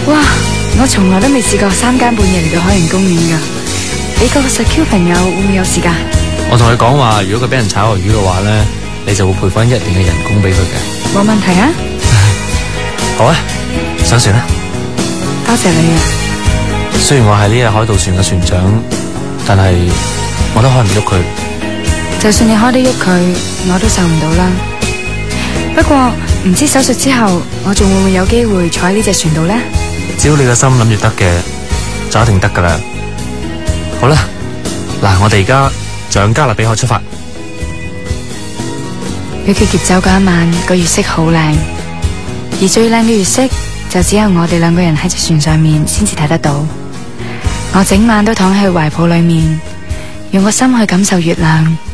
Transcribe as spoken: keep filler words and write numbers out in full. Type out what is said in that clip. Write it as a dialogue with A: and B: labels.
A: 哇！我從來都未試過三更半夜嚟到海洋公園㗎。你個實 Q 朋友會唔會有時間？
B: 我同佢講話，如果佢俾人炒魷魚嘅話咧，你就會賠翻一年嘅人工俾佢嘅。
A: 冇問題啊！
B: 好啊，上船啦！
A: 多謝你啊！
B: 雖然我係呢隻海盜船嘅船長，但係我都開唔喐佢。
A: 就算你開得喐佢，我都受唔到啦。不過唔知手術之後，我仲會唔會有機會坐喺呢隻船度呢？
B: 只要你個心諗住得嘅，就一定得噶啦。好啦，嗱，我哋而家就向加勒比海出發。
A: 俾佢劫走嗰一晚，個月色好靚，而最靚嘅月色就只有我哋兩個人喺隻船上面先至睇得到。我整晚都躺喺佢懷抱裏面，用個心去感受月亮。